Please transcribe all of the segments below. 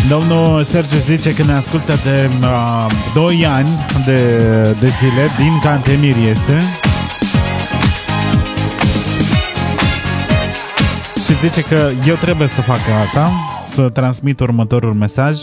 Domnul Sergiu zice că ne ascultă de 2 ani de zile, din Cantemir este. Și zice că eu trebuie să fac asta, să transmit următorul mesaj.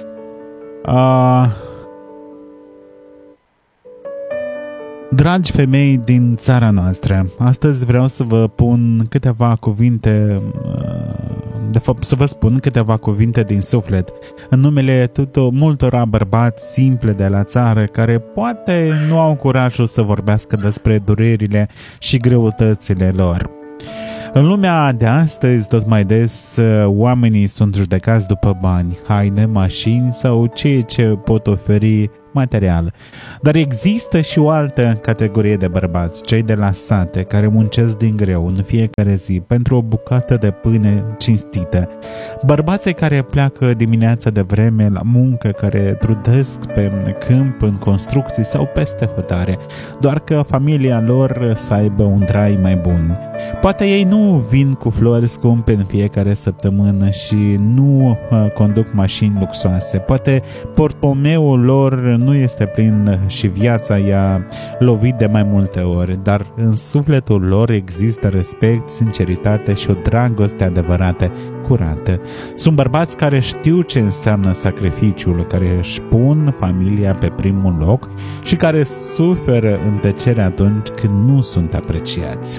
Dragi femei din țara noastră, astăzi vreau să vă pun câteva cuvinte, de fapt să vă spun câteva cuvinte din suflet, în numele multora bărbați simple de la țară care poate nu au curajul să vorbească despre durerile și greutățile lor. În lumea de astăzi, tot mai des, oamenii sunt judecați după bani, haine, mașini sau ceea ce pot oferi material. Dar există și o altă categorie de bărbați, cei de la sate, care muncesc din greu în fiecare zi pentru o bucată de pâine cinstită. Bărbații care pleacă dimineața de vreme la muncă, care trudesc pe câmp, în construcții sau peste hotare, doar că familia lor să aibă un trai mai bun. Poate ei nu vin cu flori scumpe în fiecare săptămână și nu conduc mașini luxoase. Poate portmoneul lor nu este plin și viața i-a lovit de mai multe ori, dar în sufletul lor există respect, sinceritate și o dragoste adevărată, curată. Sunt bărbați care știu ce înseamnă sacrificiul, care își pun familia pe primul loc și care suferă în tăcere atunci când nu sunt apreciați.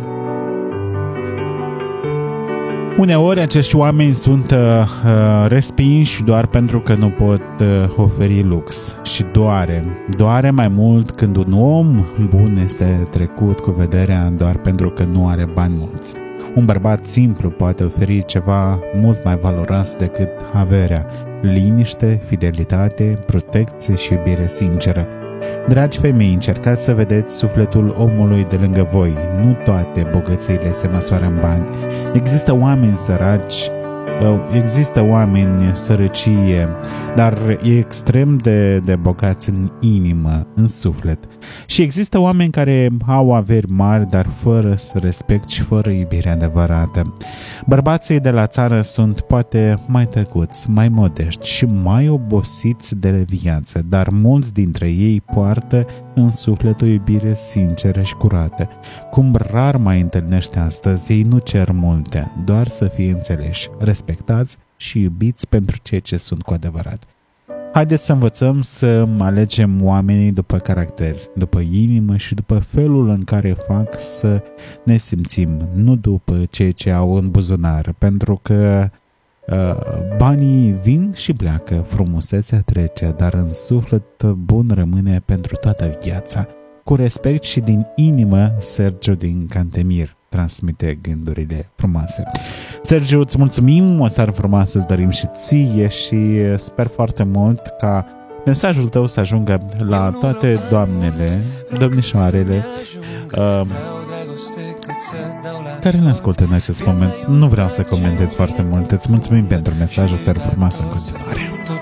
Uneori acești oameni sunt respinși doar pentru că nu pot oferi lux și doare mai mult când un om bun este trecut cu vederea doar pentru că nu are bani mulți. Un bărbat simplu poate oferi ceva mult mai valoros decât averea: liniște, fidelitate, protecție și iubire sinceră. Dragi femei, încercați să vedeți sufletul omului de lângă voi. Nu toate bogățiile se măsoară în bani. Există oameni săraci, există oameni sărăcie, dar e extrem de bogați în inimă, în suflet. Și există oameni care au averi mari, dar fără respect și fără iubire adevărată. Bărbații de la țară sunt poate mai tăcuți, mai modești și mai obosiți de viață, dar mulți dintre ei poartă în suflet o iubire sinceră și curată. Cum rar mai întâlnește astăzi, ei nu cer multe, doar să fie înțeleși, respectați și iubiți pentru ceea ce sunt cu adevărat. Haideți să învățăm să alegem oamenii după caracter, după inimă și după felul în care fac să ne simțim, nu după ceea ce au în buzunar, pentru că banii vin și pleacă, frumusețea trece, dar în suflet bun rămâne pentru toată viața. Cu respect și din inimă, Sergiu din Cantemir transmite gândurile frumoase. Sergiu, îți mulțumim, o seară frumoasă îți dorim și ție și sper foarte mult ca mesajul tău să ajungă la toate doamnele, domnișoarele care ne ascultă în acest moment. Nu vreau să comentez foarte mult. Îți mulțumim pentru mesaj, o seară frumoasă în continuare.